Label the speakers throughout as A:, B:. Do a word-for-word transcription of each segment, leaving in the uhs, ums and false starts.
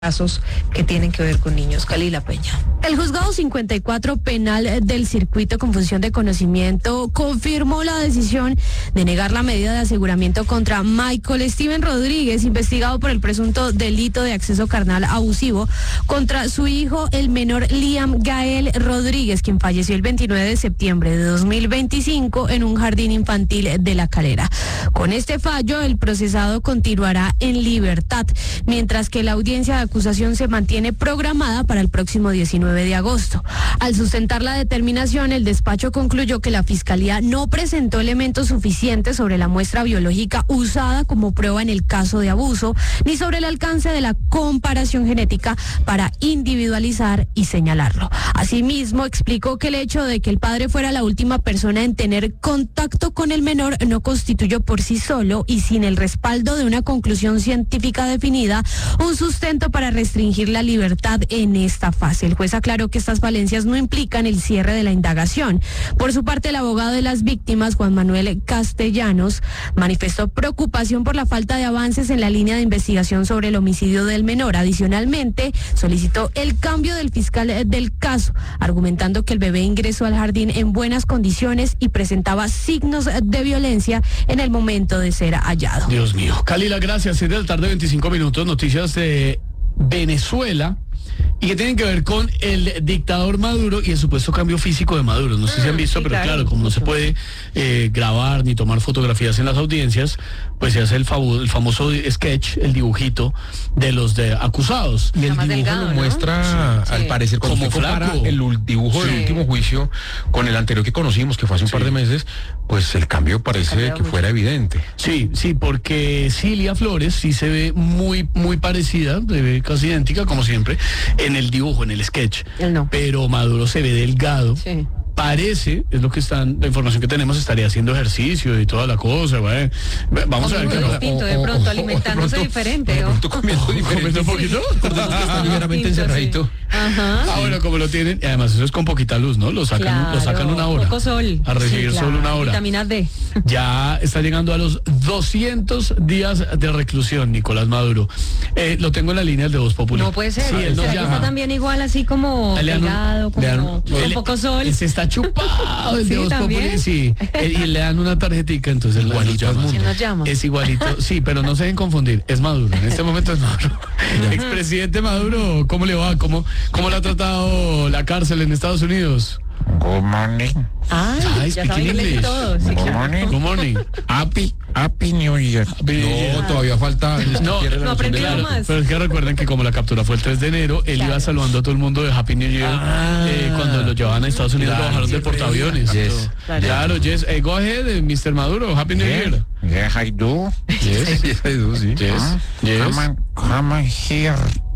A: casos que tienen que ver con niños. Kalila Peña.
B: El juzgado cincuenta y cuatro penal del circuito con función de conocimiento confirmó la decisión de negar la medida de aseguramiento contra Michael Steven Rodríguez, investigado por el presunto delito de acceso carnal abusivo contra su hijo, el menor Liam Gael Rodríguez, quien falleció el veintinueve de septiembre de dos mil veinticinco en un jardín infantil de La Calera. Con este fallo, el procesado continuará en libertad, mientras que la audiencia de acusación se mantiene programada para el próximo diecinueve de agosto. Al sustentar la determinación, el despacho concluyó que la Fiscalía no presentó elementos suficientes sobre la muestra biológica usada como prueba en el caso de abuso, ni sobre el alcance de la comparación genética para individualizar y señalarlo. Asimismo, explicó que el hecho de que el padre fuera la última persona en tener contacto con el menor no constituyó por sí solo y sin el respaldo de una conclusión científica definida un sustento para restringir la libertad en esta fase. El juez aclaró que estas falencias no implican el cierre de la indagación. Por su parte, el abogado de las víctimas, Juan Manuel Castellanos, manifestó preocupación por la falta de avances en la línea de investigación sobre el homicidio del menor. Adicionalmente, solicitó el cambio del fiscal del caso, argumentando que el bebé ingresó al jardín en buenas condiciones y presentaba signos de violencia en el momento de ser hallado.
C: Dios mío. Kalila, gracias. seis de la tarde, veinticinco minutos. Noticias de Venezuela y que tienen que ver con el dictador Maduro y el supuesto cambio físico de Maduro. No sé si han visto, sí, pero claro, claro, como no se puede eh, grabar ni tomar fotografías en las audiencias, pues se hace el, famo el famoso sketch, el dibujito de los de acusados.
D: Y el dibujo delgado, lo muestra, ¿no? Al sí. parecer, como compara el dibujo sí. del último juicio con el anterior que conocimos, que fue hace un sí. par de meses, pues el cambio parece que mucho. fuera evidente.
C: Sí, sí, porque Cilia Flores sí se ve muy, muy parecida, se ve casi idéntica, como siempre, en el dibujo, en el sketch.
B: Él no.
C: Pero Maduro se ve delgado. Sí. Parece, es lo que están, la información que tenemos, estaría haciendo ejercicio y toda la cosa, güey. Vamos
B: o
C: a ver qué
B: no. Distinto, de pronto, alimentándose de pronto, diferente. De
C: pronto comiendo oh, diferente. ¿Comiendo un poquito?
D: Recordemos que está ligeramente encerradito.
C: Ajá. Ah, bueno, como lo tienen, y además eso es con poquita luz, ¿no? Lo sacan, claro, lo sacan una hora.
B: Poco sol.
C: A recibir sí, claro. sol una hora.
B: Vitamina D.
C: Ya está llegando a los doscientos días de reclusión, Nicolás Maduro. Eh, lo tengo en la línea de Voz Popular.
B: No puede ser.
C: Sí, él nos llama.
B: Está también igual, así como pegado, como con poco sol.
C: Se está chupado el
B: sí,
C: de Voz Popular. Sí, eh, y le dan una tarjetica, entonces igualito
B: nos llama. llama.
C: Es igualito, sí, pero no se deben confundir. Es Maduro, en este momento es Maduro. Expresidente Maduro, ¿cómo le va? ¿Cómo, cómo le ha tratado la cárcel en Estados Unidos?
E: Good morning.
B: Ay,
C: Ay,
B: ya saben inglés todo. Sí,
E: Good
B: claro.
E: morning.
C: Good morning.
E: Happy, happy New Year.
C: Happy New Year.
D: No, todavía falta.
C: No,
B: no aprendí
C: claro,
B: más.
C: pero es que recuerden que como la captura fue el tres de enero, él
B: claro.
C: iba saludando a todo el mundo de Happy New Year. Ah, eh, cuando lo llevaban a Estados Unidos, claro, lo bajaron del portaaviones.
D: Yes.
C: Claro, claro, yes. Hey, go ahead, mister Maduro. Happy New
E: Yeah.
C: Year.
E: Yes, I do.
C: Yes, yes, I do, sí. Yes,
E: Huh?
C: yes.
E: Come on, come on here.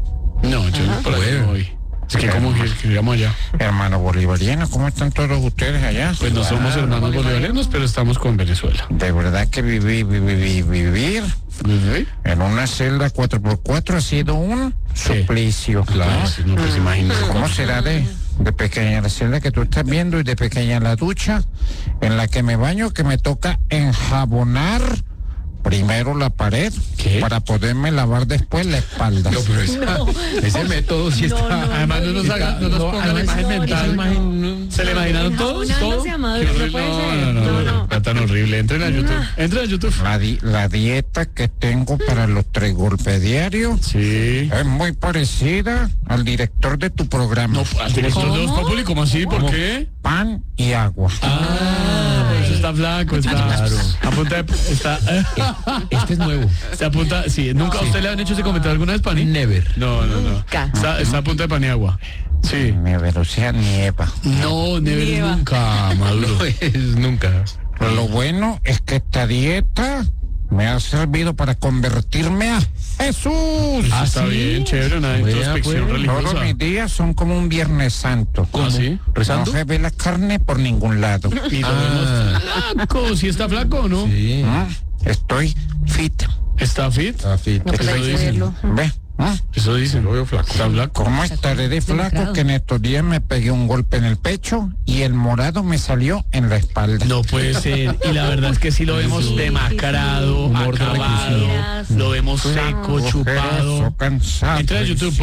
C: No, yo no por ahí no voy. Es que como que escribamos allá.
E: Hermano bolivariano, ¿cómo están todos ustedes allá?
C: Pues no somos hermanos bolivarianos, pero estamos con Venezuela.
E: De verdad que vivir, vivir, vivir
C: ¿Sí?
E: en una celda cuatro por cuatro ha sido un
C: Sí.
E: suplicio.
C: Claro, sí, no, pues imagínate.
E: ¿Cómo será de, de pequeña la celda que tú estás viendo y de pequeña la ducha en la que me baño, que me toca enjabonar primero la pared?
C: ¿Qué?
E: Para poderme lavar después la espalda?
D: No, pero esa,
B: No.
D: ese método sí
B: No,
D: está.
B: no,
C: Además no nos hagan, no nos
D: No,
C: pongan la
D: además,
C: imagen
B: no,
C: mental.
B: no,
D: imagen,
C: ¿Se le imaginaron todos?
B: Enjabonándose
C: ¿Todo?
B: a Maduro,
C: Qué
B: no
C: horrible.
B: puede
C: no,
B: ser.
C: no, no,
B: No,
C: no,
B: no.
C: está tan horrible. Entren a YouTube. Entren a YouTube.
E: La, di- la dieta que tengo para los tres golpes diarios
C: Sí.
E: es muy parecida al director de tu programa.
C: No, al director de Voz Populi, ¿cómo así? ¿Por qué?
E: Pan y agua.
C: Ah, por eso está flaco, está.
D: Claro.
C: A punta de. Está.
D: Este es nuevo.
C: Está a punta. Sí, ¿nunca a usted le han hecho ese comentario alguna vez, Pani?
D: Never.
C: No, no, no.
B: Nunca.
C: Está, está a punta de pan y agua. Sí.
E: Me velocidad nieva.
C: No, never
B: Nieva.
C: nunca, Maduro.
D: No es nunca.
E: Pero lo bueno es que esta dieta me ha servido para convertirme a Jesús.
C: Ah, está
D: ¿sí?
C: bien, chévere, una
D: Vea,
C: introspección
D: pues.
C: religiosa.
E: Todos mis días son como un Viernes Santo.
C: ¿Ah, sí?
D: ¿Rezando?
E: No se ve la carne por ningún lado.
C: Y lo
D: Ah.
C: vemos flaco. ¿Sí está flaco o no?
D: Sí.
E: ¿Ah? Estoy fit.
C: ¿Está fit?
D: Ah, fit.
B: No, pues hay
C: Eso
B: que
C: dicen.
B: verlo.
E: ¿Ve? ¿Ah?
C: Eso dicen, lo veo flaco. Está flaco.
E: ¿Cómo estaré de flaco que en estos días me pegué un golpe en el pecho y el morado me salió en la espalda?
C: No puede ser. Y la verdad es que sí lo vemos
B: Sí,
C: demacrado,
B: sí, sí.
C: acabado, lo vemos seco,
E: Flaco,
C: chupado.
E: ojeroso, cansado.
C: Entra a YouTube.